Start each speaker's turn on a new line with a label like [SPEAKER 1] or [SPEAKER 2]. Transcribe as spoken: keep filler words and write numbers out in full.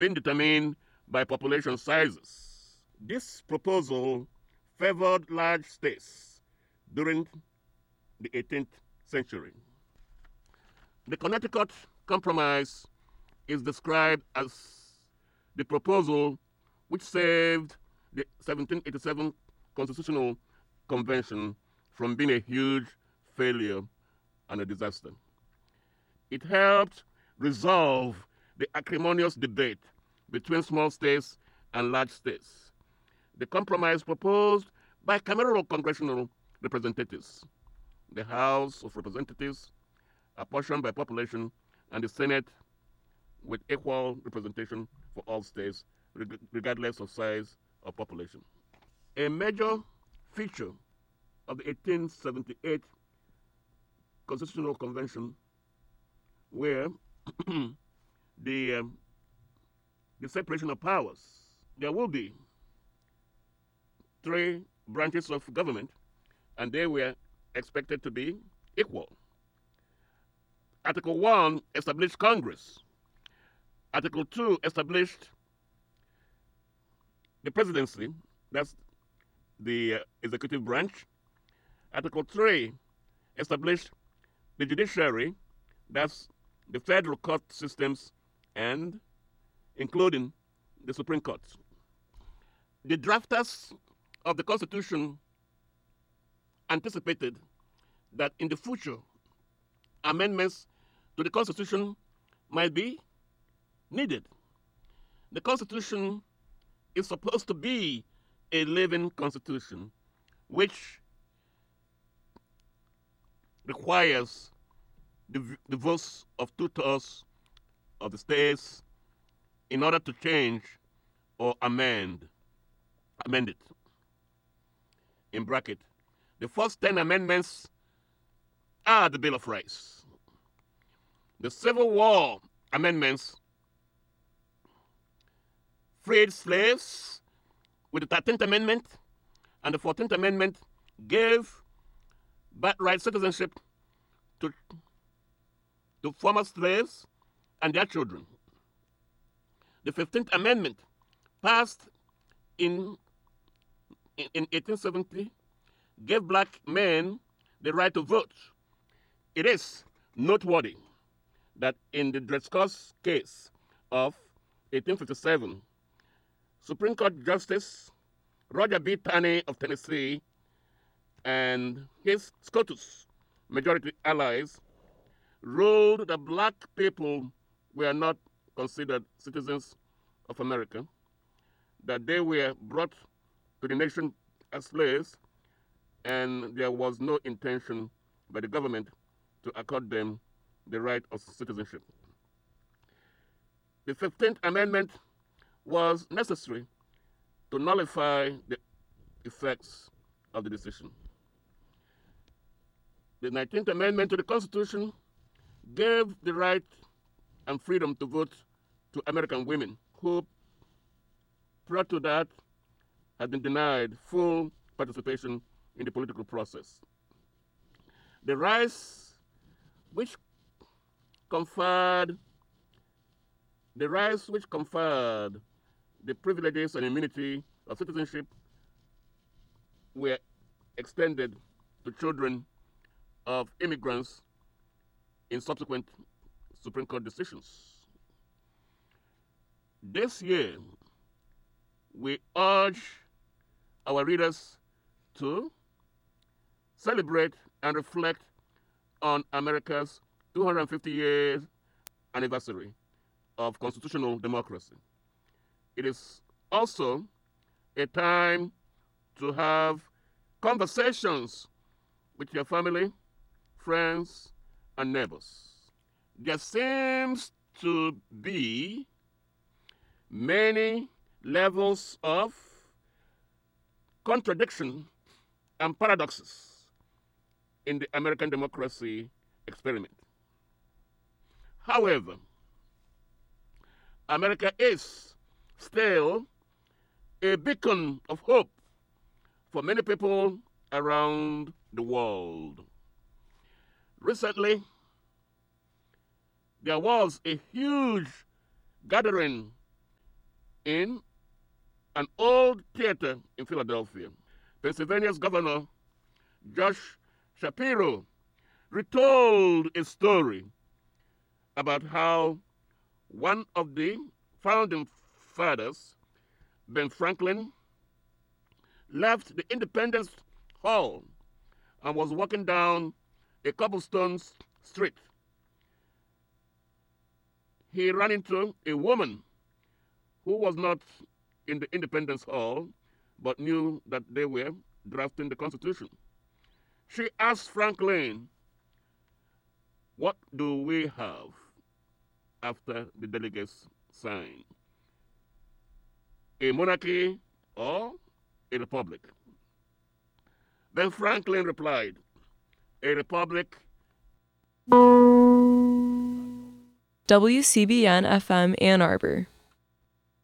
[SPEAKER 1] being determined by population sizes. This proposal favored large states during the eighteenth century. The Connecticut Compromise is described as the proposal which saved the seventeen eighty-seven Constitutional Convention from being a huge failure and a disaster. It helped resolve the acrimonious debate between small states and large states. The compromise proposed bicameral congressional representatives, the House of Representatives, apportioned by population, and the Senate with equal representation for all states, regardless of size or population. A major feature of the eighteen seventy-eight Constitutional Convention were the, um, the separation of powers. There will be three branches of government, and they were expected to be equal. Article one established Congress. Article two established the presidency, that's the uh, executive branch. Article three established the judiciary, that's the federal court systems, and including the Supreme Court. The drafters of the Constitution anticipated that in the future, amendments to the Constitution might be needed. The Constitution is supposed to be a living Constitution, which requires the, the votes of two-thirds of the states in order to change or amend, amend it. In bracket, the first ten amendments are the Bill of Rights. The Civil War amendments freed slaves with the thirteenth Amendment, and the fourteenth Amendment gave birthright citizenship to, to former slaves and their children. The fifteenth Amendment, passed in, in, in eighteen seventy, gave black men the right to vote. It is noteworthy that in the Dred Scott case of eighteen fifty-seven, Supreme Court Justice Roger B. Taney of Tennessee and his SCOTUS majority allies ruled that black people were not considered citizens of America, that they were brought to the nation as slaves, and there was no intention by the government to accord them the right of citizenship. The fifteenth Amendment was necessary to nullify the effects of the decision. The nineteenth Amendment to the Constitution gave the right and freedom to vote to American women who, prior to that, had been denied full participation in the political process. The rights which conferred the rights which conferred the privileges and immunity of citizenship were extended to children of immigrants in subsequent Supreme Court decisions. This year, we urge our readers to celebrate and reflect on America's two hundred fifty years anniversary of constitutional democracy. It is also a time to have conversations with your family, friends, and neighbors. There seems to be many levels of contradiction and paradoxes in the American democracy experiment. However, America is still a beacon of hope for many people around the world. Recently, there was a huge gathering in an old theater in Philadelphia. Pennsylvania's governor, Josh Shapiro, retold a story about how one of the founding fathers, Ben Franklin, left the Independence Hall and was walking down a cobblestone street. He ran into a woman who was not in the Independence Hall but knew that they were drafting the Constitution. She asked Franklin, "What do we have after the delegates sign? A monarchy or a republic?" Then Franklin replied, "A republic."
[SPEAKER 2] W C B N F M Ann Arbor.